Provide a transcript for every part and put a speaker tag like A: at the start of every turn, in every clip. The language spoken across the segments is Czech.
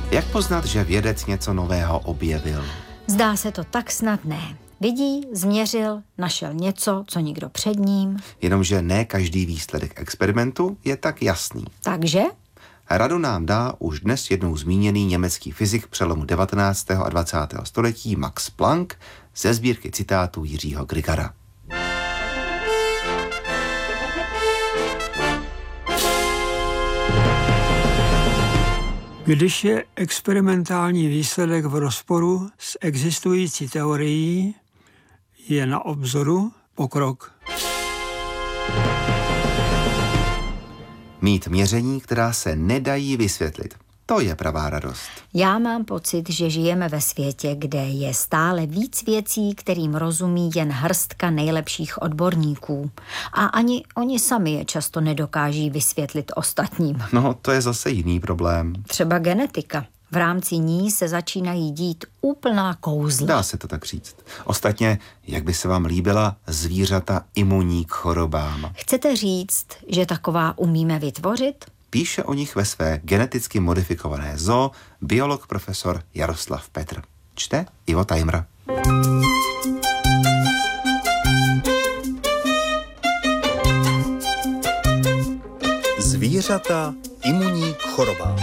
A: Jak poznat, že vědec něco nového objevil?
B: Zdá se to tak snadné. Vidí, změřil, našel něco, co nikdo před ním.
A: Jenomže ne každý výsledek experimentu je tak jasný.
B: Takže?
A: Radu nám dá už dnes jednou zmíněný německý fyzik přelomu 19. a 20. století Max Planck ze sbírky citátů Jiřího Grigara.
C: Když je experimentální výsledek v rozporu s existující teorií, je na obzoru pokrok.
A: Mít měření, která se nedají vysvětlit. To je pravá radost.
B: Já mám pocit, že žijeme ve světě, kde je stále víc věcí, kterým rozumí jen hrstka nejlepších odborníků. A ani oni sami je často nedokáží vysvětlit ostatním.
A: No, to je zase jiný problém.
B: Třeba genetika. V rámci ní se začínají dít úplná kouzla.
A: Dá se to tak říct. Ostatně, jak by se vám líbila zvířata imunní k chorobám?
B: Chcete říct, že taková umíme vytvořit?
A: Píše o nich ve své geneticky modifikované zoo biolog profesor Jaroslav Petr. Čte Ivo Tajmr.
D: Zvířata imunní k chorobám.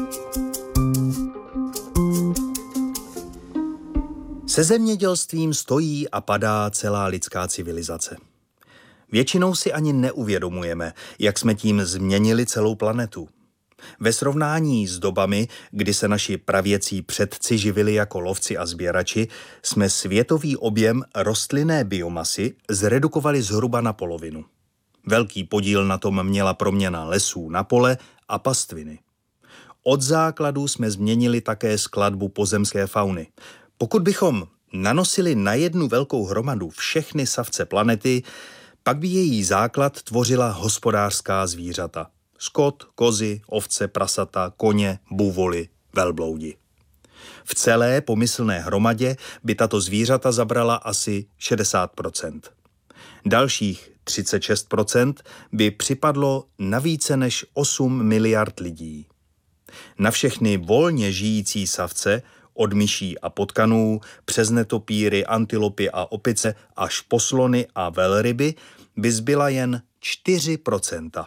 D: Se zemědělstvím stojí a padá celá lidská civilizace. Většinou si ani neuvědomujeme, jak jsme tím změnili celou planetu. Ve srovnání s dobami, kdy se naši pravěcí předci živili jako lovci a sběrači, jsme světový objem rostlinné biomasy zredukovali zhruba na polovinu. Velký podíl na tom měla proměna lesů na pole a pastviny. Od základů jsme změnili také skladbu pozemské fauny. Pokud bychom nanosili na jednu velkou hromadu všechny savce planety, pak by její základ tvořila hospodářská zvířata. Skot, kozy, ovce, prasata, koně, buvoly, velbloudi. V celé pomyslné hromadě by tato zvířata zabrala asi 60%. Dalších 36% by připadlo na více než 8 miliard lidí. Na všechny volně žijící savce, od myší a potkanů, přes netopíry, antilopy a opice až po slony a velryby, by zbyla jen 4%.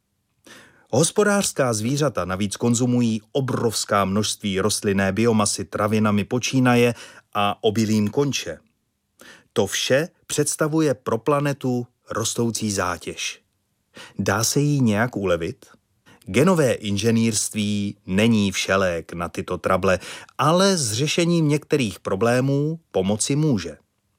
D: Hospodářská zvířata navíc konzumují obrovská množství rostlinné biomasy travinami počínaje a obilím konče. To vše představuje pro planetu rostoucí zátěž. Dá se jí nějak ulevit? Genové inženýrství není všelék na tyto trable, ale s řešením některých problémů pomoci může.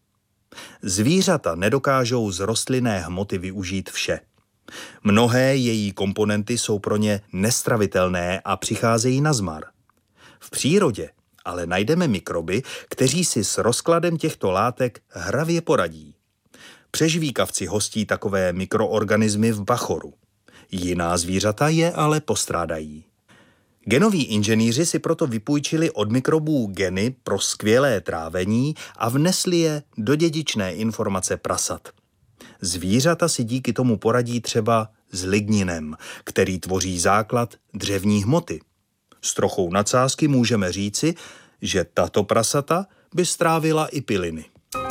D: Zvířata nedokážou z rostlinné hmoty využít vše. Mnohé její komponenty jsou pro ně nestravitelné a přicházejí na zmar. V přírodě ale najdeme mikroby, kteří si s rozkladem těchto látek hravě poradí. Přežvíkavci hostí takové mikroorganismy v bachoru. Jiná zvířata je ale postrádají. Genoví inženýři si proto vypůjčili od mikrobů geny pro skvělé trávení a vnesli je do dědičné informace prasat. Zvířata si díky tomu poradí třeba s ligninem, který tvoří základ dřevní hmoty. S trochou nadsázky můžeme říci, že tato prasata by strávila i piliny.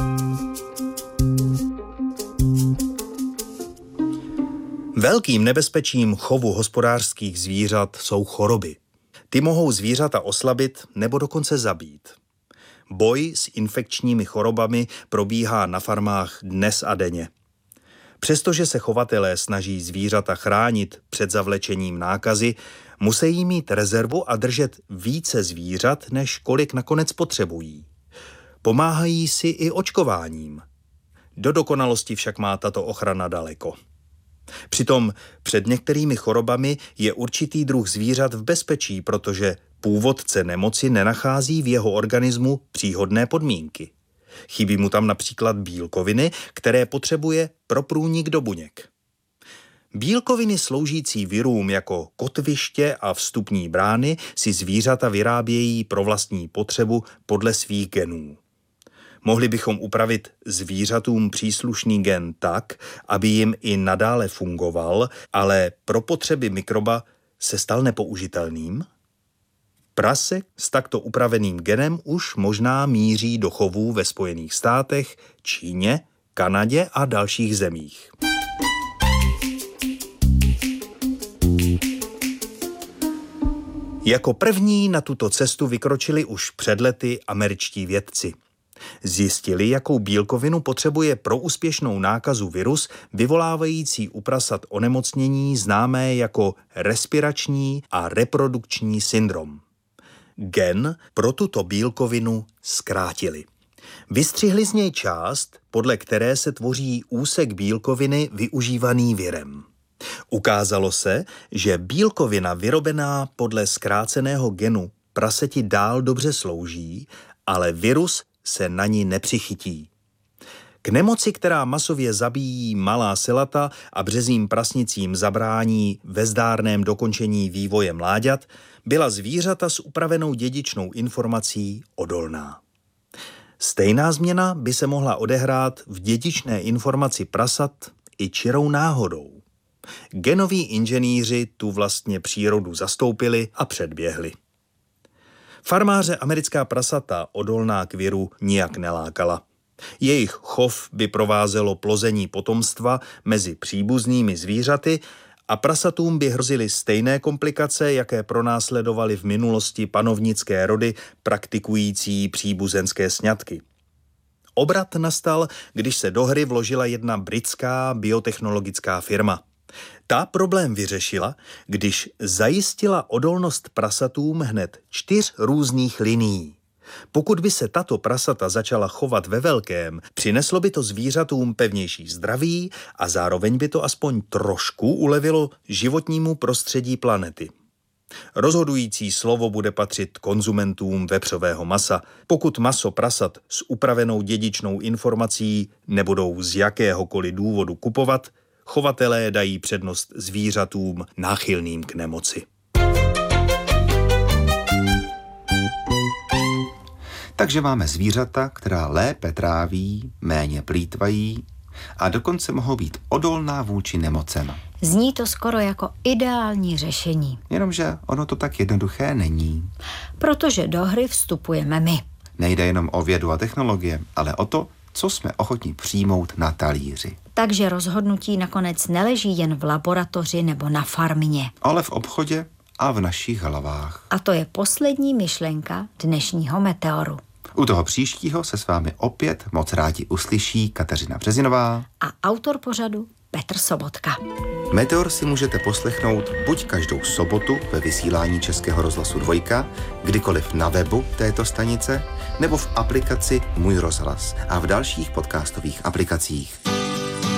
D: Velkým nebezpečím chovu hospodářských zvířat jsou choroby. Ty mohou zvířata oslabit nebo dokonce zabít. Boj s infekčními chorobami probíhá na farmách dnes a denně. Přestože se chovatelé snaží zvířata chránit před zavlečením nákazy, musí mít rezervu a držet více zvířat, než kolik nakonec potřebují. Pomáhají si i očkováním. Do dokonalosti však má tato ochrana daleko. Přitom před některými chorobami je určitý druh zvířat v bezpečí, protože původce nemoci nenachází v jeho organismu příhodné podmínky. Chybí mu tam například bílkoviny, které potřebuje pro průnik do buněk. Bílkoviny sloužící virům jako kotviště a vstupní brány si zvířata vyrábějí pro vlastní potřebu podle svých genů. Mohli bychom upravit zvířatům příslušný gen tak, aby jim i nadále fungoval, ale pro potřeby mikroba se stal nepoužitelným? Prase s takto upraveným genem už možná míří do chovů ve Spojených státech, Číně, Kanadě a dalších zemích. Jako první na tuto cestu vykročili už před lety američtí vědci. Zjistili, jakou bílkovinu potřebuje pro úspěšnou nákazu virus, vyvolávající u prasat onemocnění známé jako respirační a reprodukční syndrom. Gen pro tuto bílkovinu zkrátili. Vystřihli z něj část, podle které se tvoří úsek bílkoviny využívaný virem. Ukázalo se, že bílkovina vyrobená podle zkráceného genu praseti dál dobře slouží, ale virus se na ní nepřichytí. K nemoci, která masově zabíjí malá selata a březím prasnicím zabrání ve zdárném dokončení vývoje mláďat, byla zvířata s upravenou dědičnou informací odolná. Stejná změna by se mohla odehrát v dědičné informaci prasat i čirou náhodou. Genoví inženýři tu vlastně přírodu zastoupili a předběhli. Farmáře americká prasata odolná k viru nijak nelákala. Jejich chov by provázelo plození potomstva mezi příbuznými zvířaty a prasatům by hrozily stejné komplikace, jaké pronásledovaly v minulosti panovnické rody praktikující příbuzenské sňatky. Obrat nastal, když se do hry vložila jedna britská biotechnologická firma. Ta problém vyřešila, když zajistila odolnost prasatům hned 4 různých linií. Pokud by se tato prasata začala chovat ve velkém, přineslo by to zvířatům pevnější zdraví a zároveň by to aspoň trošku ulevilo životnímu prostředí planety. Rozhodující slovo bude patřit konzumentům vepřového masa. Pokud maso prasat s upravenou dědičnou informací nebudou z jakéhokoliv důvodu kupovat, chovatelé dají přednost zvířatům náchylným k nemoci.
A: Takže máme zvířata, která lépe tráví, méně plýtvají a dokonce mohou být odolná vůči nemocem.
B: Zní to skoro jako ideální řešení.
A: Jenomže ono to tak jednoduché není.
B: Protože do hry vstupujeme my.
A: Nejde jenom o vědu a technologie, ale o to, co jsme ochotní přijmout na talíři.
B: Takže rozhodnutí nakonec neleží jen v laboratoři nebo na farmě.
A: Ale v obchodě a v našich hlavách.
B: A to je poslední myšlenka dnešního Meteoru.
A: U toho příštího se s vámi opět moc rádi uslyší Kateřina Březinová
B: a autor pořadu Petr Sobotka.
A: Meteor si můžete poslechnout buď každou sobotu ve vysílání Českého rozhlasu 2, kdykoliv na webu této stanice, nebo v aplikaci Můj rozhlas a v dalších podcastových aplikacích.